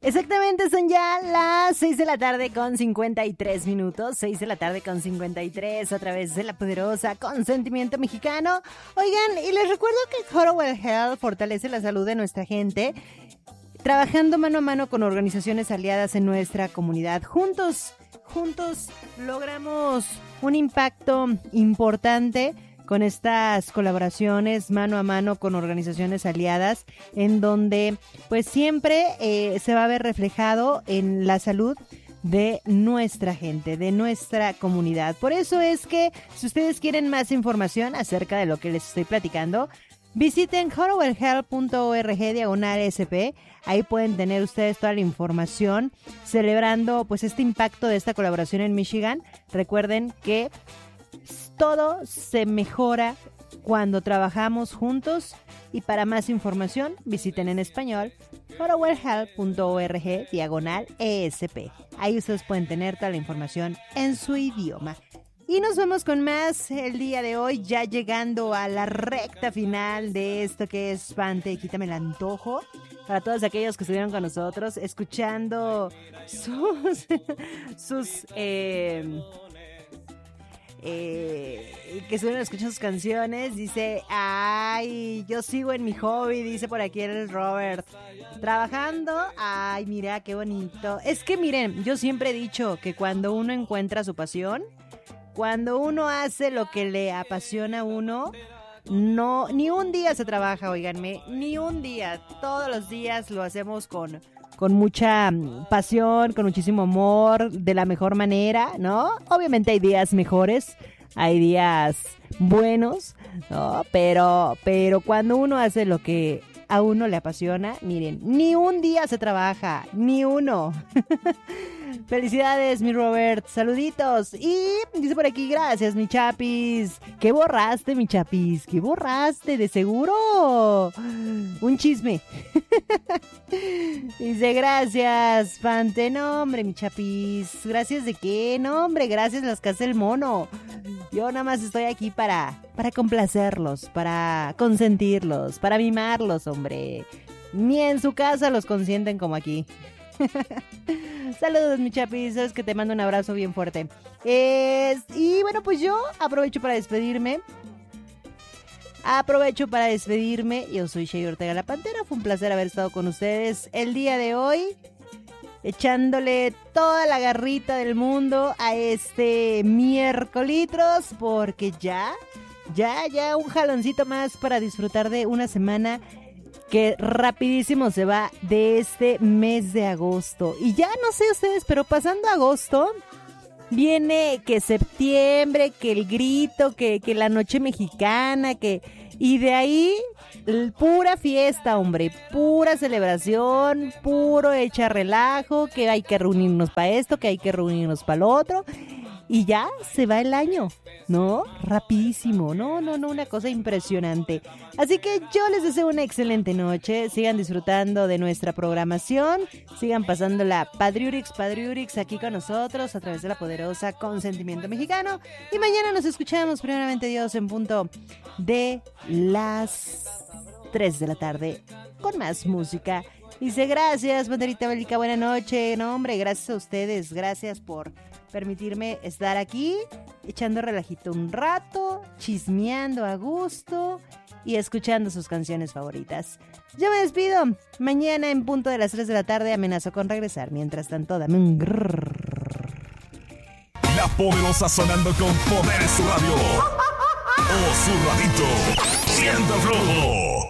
Exactamente, son ya las 6 de la tarde con 53 minutos, 6 de la tarde con 53 a través de la poderosa Consentimiento Mexicano. Oigan, y les recuerdo que Horowell Health fortalece la salud de nuestra gente, trabajando mano a mano con organizaciones aliadas en nuestra comunidad. Juntos logramos un impacto importante con estas colaboraciones mano a mano con organizaciones aliadas, en donde pues siempre se va a ver reflejado en la salud de nuestra gente, de nuestra comunidad. Por eso es que si ustedes quieren más información acerca de lo que les estoy platicando, visiten horowellhealth.org/SP. Ahí pueden tener ustedes toda la información celebrando pues este impacto de esta colaboración en Michigan. Recuerden que todo se mejora cuando trabajamos juntos, y para más información visiten en español horowellhealth.org/ESP. Ahí ustedes pueden tener toda la información en su idioma. Y nos vamos con más el día de hoy, ya llegando a la recta final de esto que es Fante, Quítame el Antojo. Para todos aquellos que estuvieron con nosotros, escuchando sus que estuvieron escuchando sus canciones. Dice, ay, yo sigo en mi hobby, dice por aquí el Robert, trabajando. Ay, mira, qué bonito. Es que miren, yo siempre he dicho que cuando uno encuentra su pasión, cuando uno hace lo que le apasiona a uno, no, ni un día se trabaja, oiganme, ni un día. Todos los días lo hacemos con mucha pasión, con muchísimo amor, de la mejor manera, ¿no? Obviamente hay días mejores, hay días buenos, ¿no? Pero cuando uno hace lo que a uno le apasiona, miren, ni un día se trabaja, ni uno. Felicidades, mi Robert, saluditos. Y dice por aquí, gracias, mi chapis. ¿Qué borraste, mi chapis? ¿Qué borraste? De seguro un chisme. Dice, gracias, Fante. No, hombre, mi chapis. ¿Gracias de qué? No, hombre, gracias las que hace el mono. Yo nada más estoy aquí para complacerlos, para consentirlos, para mimarlos, hombre. Ni en su casa los consienten como aquí. Saludos, mi chapis, sabes que te mando un abrazo bien fuerte. Y bueno, pues yo aprovecho para despedirme. Yo soy Shey Ortega la Pantera. Fue un placer haber estado con ustedes el día de hoy, echándole toda la garrita del mundo a este miércolitros, porque ya un jaloncito más para disfrutar de una semana que rapidísimo se va de este mes de agosto. Y ya no sé ustedes, pero pasando agosto, viene que septiembre, que el grito, que la noche mexicana, y de ahí pura fiesta, hombre, pura celebración, puro echa relajo, que hay que reunirnos para esto, que hay que reunirnos para lo otro. Y ya se va el año, ¿no? Rapidísimo, no, una cosa impresionante. Así que yo les deseo una excelente noche, sigan disfrutando de nuestra programación, sigan pasándola Padriurix aquí con nosotros a través de la poderosa Consentimiento Mexicano. Y mañana nos escuchamos, primeramente Dios, en punto de las 3 de la tarde con más música. Dice, gracias, banderita bélica, buena noche. No, hombre, gracias a ustedes, gracias por permitirme estar aquí, echando relajito un rato, chismeando a gusto y escuchando sus canciones favoritas. Yo me despido, mañana en punto de las 3 de la tarde amenazo con regresar. Mientras tanto, dame un grrr. La poderosa sonando con poder en su radio. O su radito. Sienta flojo.